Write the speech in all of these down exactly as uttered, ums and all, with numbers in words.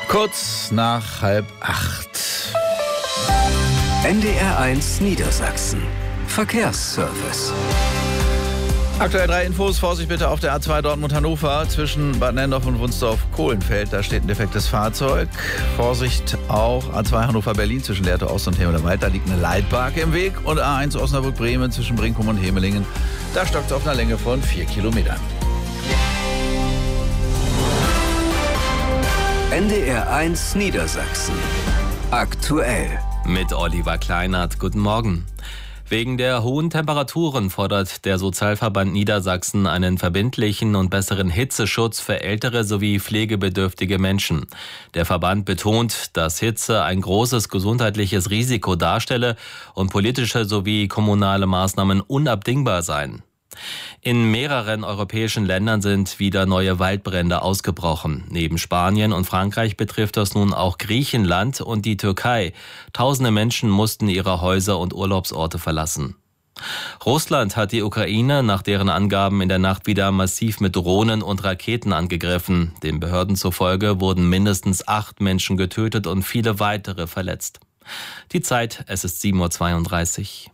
Kurz nach halb acht. N D R eins Niedersachsen. Verkehrsservice. Aktuell drei Infos. Vorsicht bitte auf der A zwei Dortmund-Hannover zwischen Bad Nenndorf und Wunsdorf-Kohlenfeld. Da steht ein defektes Fahrzeug. Vorsicht auch A zwei Hannover-Berlin zwischen Lehrte Ost und Hemelerwald. Da liegt eine Leitbarke im Weg. Und A eins Osnabrück-Bremen zwischen Brinkum und Hemelingen. Da stockt es auf einer Länge von vier Kilometern. N D R eins Niedersachsen. Aktuell. Mit Oliver Kleinert. Guten Morgen. Wegen der hohen Temperaturen fordert der Sozialverband Niedersachsen einen verbindlichen und besseren Hitzeschutz für ältere sowie pflegebedürftige Menschen. Der Verband betont, dass Hitze ein großes gesundheitliches Risiko darstelle und politische sowie kommunale Maßnahmen unabdingbar seien. In mehreren europäischen Ländern sind wieder neue Waldbrände ausgebrochen. Neben Spanien und Frankreich betrifft das nun auch Griechenland und die Türkei. Tausende Menschen mussten ihre Häuser und Urlaubsorte verlassen. Russland hat die Ukraine nach deren Angaben in der Nacht wieder massiv mit Drohnen und Raketen angegriffen. Den Behörden zufolge wurden mindestens acht Menschen getötet und viele weitere verletzt. Die Zeit, es ist sieben Uhr zweiunddreißig.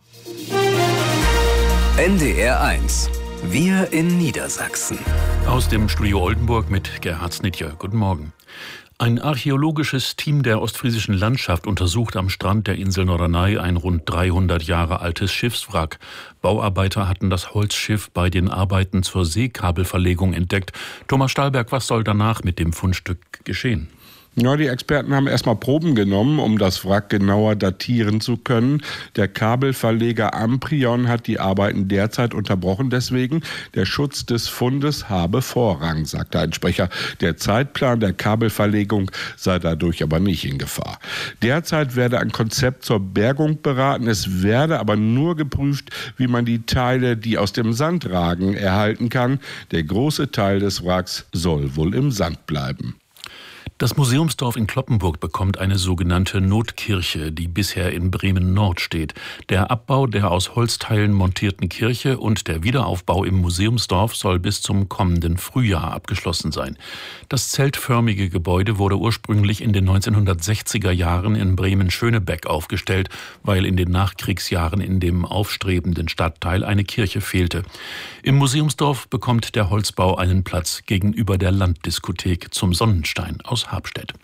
N D R eins. Wir in Niedersachsen. Aus dem Studio Oldenburg mit Gerhard Snitjer. Guten Morgen. Ein archäologisches Team der ostfriesischen Landschaft untersucht am Strand der Insel Norderney ein rund dreihundert Jahre altes Schiffswrack. Bauarbeiter hatten das Holzschiff bei den Arbeiten zur Seekabelverlegung entdeckt. Thomas Stahlberg, was soll danach mit dem Fundstück geschehen? Ja, die Experten haben erstmal Proben genommen, um das Wrack genauer datieren zu können. Der Kabelverleger Amprion hat die Arbeiten derzeit unterbrochen. Deswegen, der Schutz des Fundes habe Vorrang, sagte ein Sprecher. Der Zeitplan der Kabelverlegung sei dadurch aber nicht in Gefahr. Derzeit werde ein Konzept zur Bergung beraten. Es werde aber nur geprüft, wie man die Teile, die aus dem Sand ragen, erhalten kann. Der große Teil des Wracks soll wohl im Sand bleiben. Das Museumsdorf in Cloppenburg bekommt eine sogenannte Notkirche, die bisher in Bremen-Nord steht. Der Abbau der aus Holzteilen montierten Kirche und der Wiederaufbau im Museumsdorf soll bis zum kommenden Frühjahr abgeschlossen sein. Das zeltförmige Gebäude wurde ursprünglich in den neunzehnhundertsechziger Jahren in Bremen-Schönebeck aufgestellt, weil in den Nachkriegsjahren in dem aufstrebenden Stadtteil eine Kirche fehlte. Im Museumsdorf bekommt der Holzbau einen Platz gegenüber der Landdiskothek zum Sonnenstein aus Habstedt.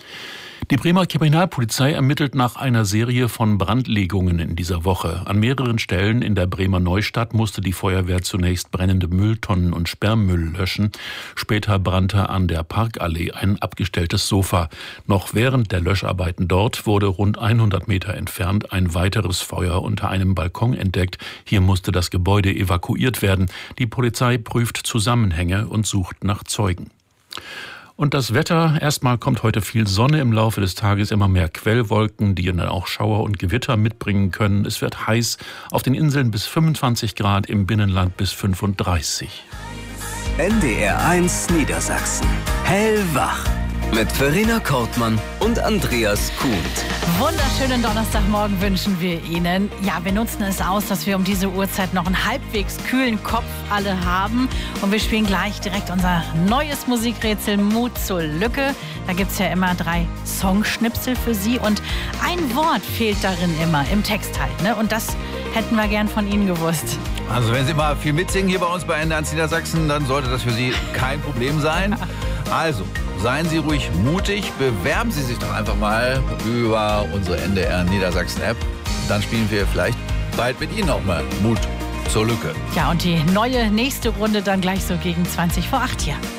Die Bremer Kriminalpolizei ermittelt nach einer Serie von Brandlegungen in dieser Woche. An mehreren Stellen in der Bremer Neustadt musste die Feuerwehr zunächst brennende Mülltonnen und Sperrmüll löschen. Später brannte an der Parkallee ein abgestelltes Sofa. Noch während der Löscharbeiten dort wurde rund hundert Meter entfernt ein weiteres Feuer unter einem Balkon entdeckt. Hier musste das Gebäude evakuiert werden. Die Polizei prüft Zusammenhänge und sucht nach Zeugen. Und das Wetter, erstmal kommt heute viel Sonne, im Laufe des Tages immer mehr Quellwolken, die dann auch Schauer und Gewitter mitbringen können. Es wird heiß, auf den Inseln bis fünfundzwanzig Grad, im Binnenland bis fünfunddreißig. N D R eins Niedersachsen. Hellwach. Mit Verena Kortmann und Andreas Kuhn. Wunderschönen Donnerstagmorgen wünschen wir Ihnen. Ja, wir nutzen es aus, dass wir um diese Uhrzeit noch einen halbwegs kühlen Kopf alle haben. Und wir spielen gleich direkt unser neues Musikrätsel Mut zur Lücke. Da gibt es ja immer drei Songschnipsel für Sie. Und ein Wort fehlt darin immer, im Text halt. Ne? Und das hätten wir gern von Ihnen gewusst. Also wenn Sie mal viel mitsingen hier bei uns bei N D R eins Niedersachsen, dann sollte das für Sie kein Problem sein. Also, seien Sie ruhig mutig, bewerben Sie sich doch einfach mal über unsere N D R Niedersachsen App. Dann spielen wir vielleicht bald mit Ihnen auch mal Mut zur Lücke. Ja, und die neue nächste Runde dann gleich so gegen zwanzig vor acht hier.